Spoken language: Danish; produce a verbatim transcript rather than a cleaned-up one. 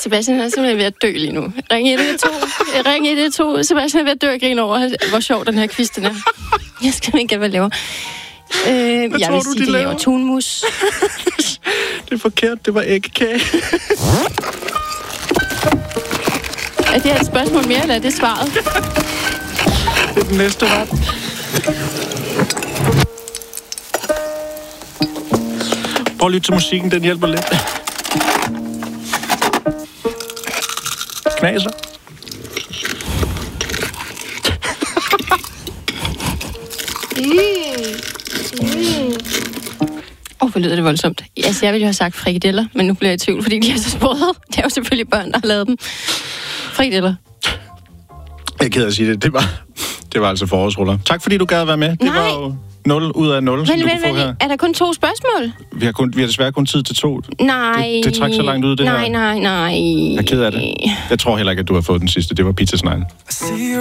Sebastian er simpelthen ved at dø lige nu. Ring et et to. Ring et et to. Sebastian er ved at dø og grine over, hvor sjov den her quiz den er. Jeg skal ikke, hvad jeg laver. Øh, jeg vil tror sige, du, de de laver laver? tunmus. Det er forkert, det var æggekage. Er det her et spørgsmål mere, eller er det svaret? Det er den næste ret. Prøv at lytte til musikken, den hjælper lidt. Knaser. Åh, oh, hvor lyder det voldsomt. Altså, jeg ville jo have sagt frikadeller, men nu bliver jeg i tvivl, fordi de er så sprøde. Det er jo selvfølgelig børn, der har lavet dem. Frikadeller. Jeg er ked af at sige det. Det var, det var altså forårsruller. Tak fordi du gad at være med. Det Nej. var jo nul ud af nul, som Men, du men, kunne få men, her. er der kun to spørgsmål? Vi har, kun, vi har desværre kun tid til to. Nej. Det, det træk så langt ud, det nej, her. Nej, nej, nej. Jeg er ked af det. Jeg tror heller ikke, at du har fået den sidste. Det var pizzasneglen.